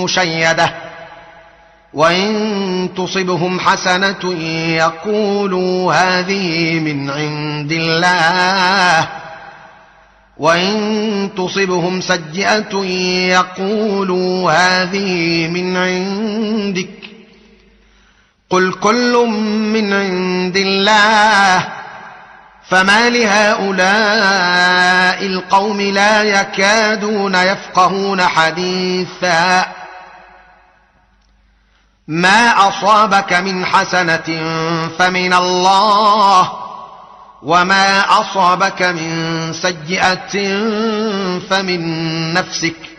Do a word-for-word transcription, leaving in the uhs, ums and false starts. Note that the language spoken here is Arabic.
مشيدة وإن تصبهم حسنة يقولوا هذه من عند الله وإن تصبهم سيئة يقولوا هذه من عندك قل كل من عند الله فما لهؤلاء القوم لا يكادون يفقهون حديثا ما أصابك من حسنة فمن الله وما أصابك من سيئة فمن نفسك